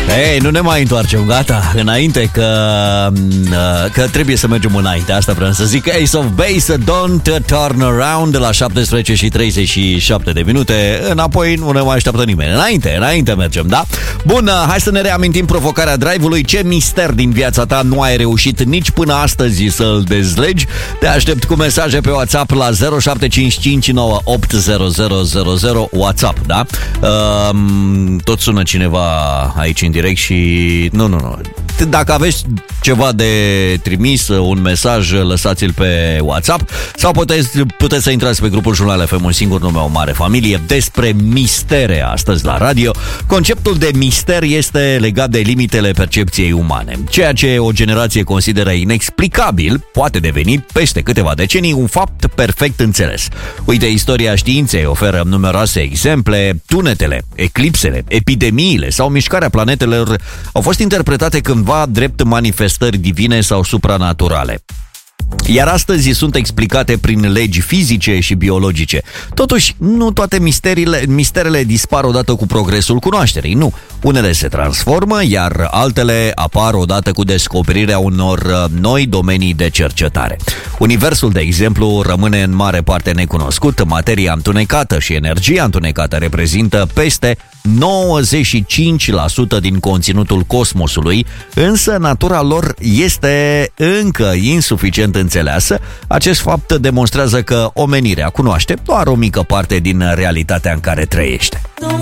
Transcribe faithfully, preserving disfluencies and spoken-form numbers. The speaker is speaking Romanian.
Ei, nu ne mai întoarcem, gata, înainte că, că trebuie să mergem înainte. Asta vreau să zic. Ace of Base, Don't Turn Around, de la șaptesprezece și treizeci și șapte de minute. Înapoi nu ne mai așteaptă nimeni. Înainte, înainte mergem, da? Bun, hai să ne reamintim provocarea drive-ului. Ce mister din viața ta nu ai reușit nici până astăzi să-l dezlegi? Te aștept cu mesaje pe WhatsApp la zero șapte cinci cinci nouă opt zero zero zero zero. WhatsApp, da? Um, tot sună cineva aici în direct și... Nu, nu, nu. Dacă aveți ceva de trimis, un mesaj, lăsați-l pe WhatsApp sau puteți, puteți să intrați pe grupul Jurnal F M, un singur nume, o mare familie, despre mistere astăzi la radio. Conceptul de mister este legat de limitele percepției umane. Ceea ce o generație consideră inexplicabil poate deveni peste câteva decenii un fapt perfect înțeles. Uite, istoria științei oferă numeroase exemple. Tunetele, eclipsele, epidemiile sau mișcarea planetelor au fost interpretate cândva drept manifestări divine sau supranaturale. Iar astăzi sunt explicate prin legi fizice și biologice. Totuși, nu toate misterile, misterele dispar odată cu progresul cunoașterii, nu. Unele se transformă, iar altele apar odată cu descoperirea unor noi domenii de cercetare. Universul, de exemplu, rămâne în mare parte necunoscut. Materia întunecată și energia întunecată reprezintă peste nouăzeci și cinci la sută din conținutul cosmosului, însă natura lor este încă insuficient înțeleasă. Acest fapt demonstrează că omenirea cunoaște doar o mică parte din realitatea în care trăiește.